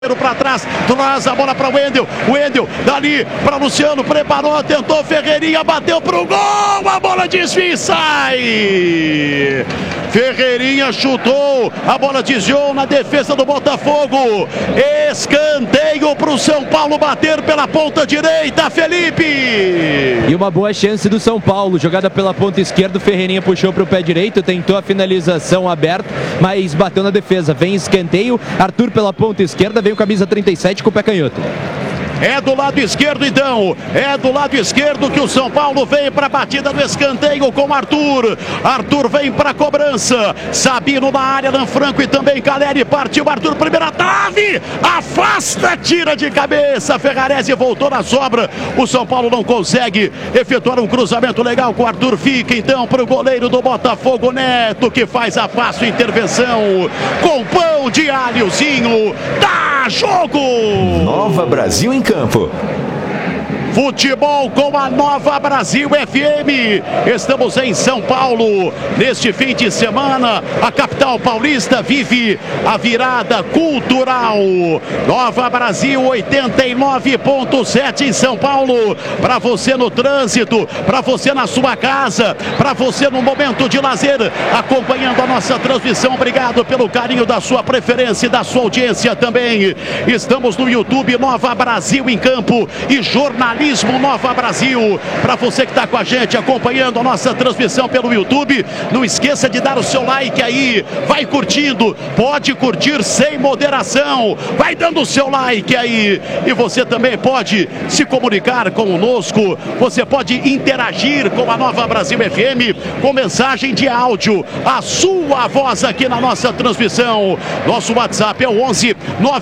Para trás, traz a bola para o Wendel, dali para Luciano, preparou, tentou, Ferreirinha, bateu pro gol, a bola desvia e sai. Ferreirinha chutou, a bola desviou na defesa do Botafogo. Escanteio para o São Paulo bater pela ponta direita, Felipe. E uma boa chance do São Paulo, jogada pela ponta esquerda, o Ferreirinha puxou para o pé direito, tentou a finalização aberta, mas bateu na defesa. Vem escanteio, Arthur pela ponta esquerda, vem o camisa 37 com o pé canhoto. É do lado esquerdo então, é do lado esquerdo que o São Paulo vem para a batida do escanteio com Arthur. Arthur vem para a cobrança, Sabino na área, Lanfranco e também Caleri, partiu Arthur, primeira trave, afasta, tira de cabeça, Ferrarese voltou na sobra, o São Paulo não consegue efetuar um cruzamento legal com o Arthur, fica então para o goleiro do Botafogo, Neto, que faz a fácil intervenção, com pão de alhozinho, dá jogo! Nova Brasil em campo. Futebol com a Nova Brasil FM. Estamos em São Paulo. Neste fim de semana, a capital paulista vive a virada cultural. Nova Brasil 89.7 em São Paulo. Para você no trânsito, para você na sua casa, para você no momento de lazer, acompanhando a nossa transmissão. Obrigado pelo carinho da sua preferência e da sua audiência também. Estamos no YouTube Nova Brasil em Campo e Jornalismo Nova Brasil. Para você que está com a gente acompanhando a nossa transmissão pelo YouTube, não esqueça de dar o seu like aí, vai curtindo, pode curtir sem moderação, vai dando o seu like aí, e você também pode se comunicar conosco, você pode interagir com a Nova Brasil FM com mensagem de áudio, a sua voz aqui na nossa transmissão. Nosso WhatsApp é o 11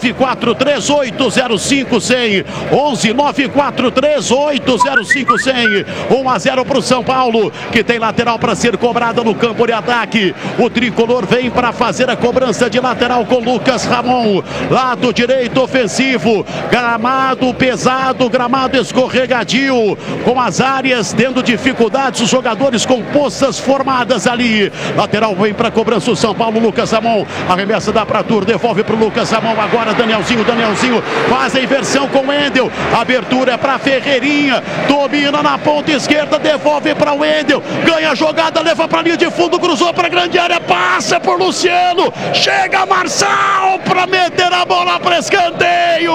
943805100, 11 943805100. 1-0 para o São Paulo, que tem lateral para ser cobrada no campo de ataque. O tricolor vem para fazer a cobrança de lateral com Lucas Ramon, lado direito ofensivo, gramado pesado, gramado escorregadio, com as áreas tendo dificuldades, os jogadores com poças formadas ali. Lateral vem para a cobrança o São Paulo, Lucas Ramon, arremessa, dá para Arthur, devolve para o Lucas Ramon, agora Danielzinho faz a inversão com Wendel, abertura é para Ferreirinha, domina na ponta esquerda, devolve para o Wendel, ganha a jogada, leva para a linha de fundo, cruzou para a grande área, passa por Luciano, chega Marçal para meter a bola para escanteio.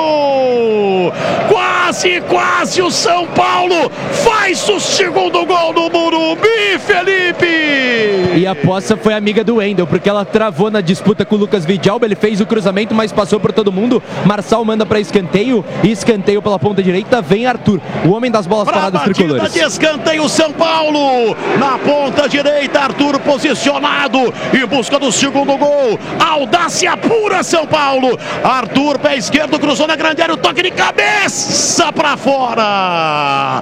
Quase o São Paulo faz o segundo gol no Morumbi, Felipe. E a poça foi amiga do Wendel, porque ela travou na disputa com o Lucas Vidalba, ele fez o cruzamento, mas passou por todo mundo. Marçal manda para escanteio, e escanteio pela ponta direita, vem Arthur, o homem das bolas paradas tricolores. De escanteio São Paulo, na ponta direita, Arthur posicionado, em busca do segundo gol, audácia pura São Paulo, Arthur, pé esquerdo, cruzou na grande área, o toque de cabeça para fora,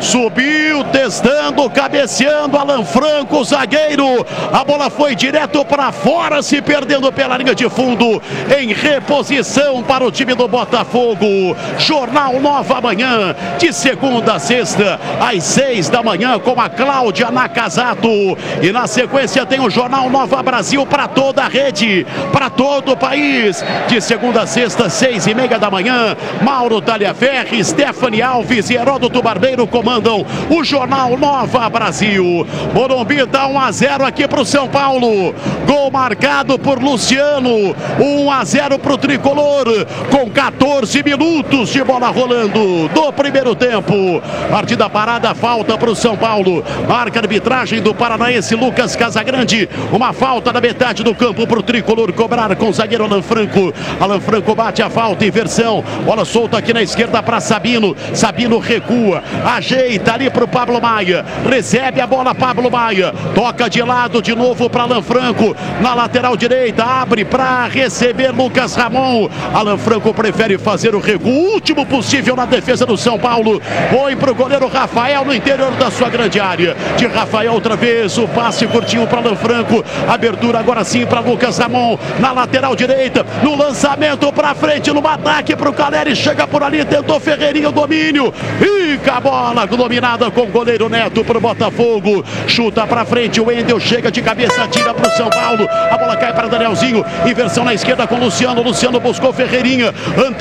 subiu, testando, cabeceando, Alan Franco, zagueiro, a bola foi direto para fora, se perdendo pela linha de fundo, em reposição para o time do Botafogo. Jornal Nova Manhã, de segunda a sexta, às 6 da manhã, com a Cláudia Nakazato. E na sequência tem o Jornal Nova Brasil para toda a rede, para todo o país. De segunda a sexta, 6:30 da manhã, Mauro Talhaferri, Stephanie Alves e Heródoto Barbeiro comandam o Jornal Nova Brasil. Morumbi dá 1-0 aqui para o São Paulo. Gol marcado por Luciano. 1-0 para o tricolor, com 14 minutos de bola rolando do primeiro tempo. Partida parada, falta para o São Paulo. Marca a arbitragem do paranaense Lucas Casagrande. Uma falta na metade do campo para o tricolor cobrar com o zagueiro Alan Franco. Alan Franco bate a falta, inversão. Bola solta aqui na esquerda para Sabino. Sabino recua, ajeita ali para o Pablo Maia. Recebe a bola Pablo Maia. Toca de lado de novo para Alan Franco. Na lateral direita, abre para receber Lucas Ramon. Alan Franco prefere fazer o recuo último possível na defesa do São Paulo. Põe para o goleiro Rafael no interior da sua grande área. De Rafael outra vez, o passe curtinho para Alan Franco. Abertura agora sim para Lucas Ramon. Na lateral direita, no lançamento para frente, no ataque para o Caleri. Chega por ali, tentou Ferreira. Ferreirinha o domínio. Fica a bola dominada com o goleiro Neto para o Botafogo. Chuta para frente, o Wendel chega de cabeça, tira para o São Paulo. A bola cai para Danielzinho. Inversão na esquerda com o Luciano. Luciano buscou Ferreirinha.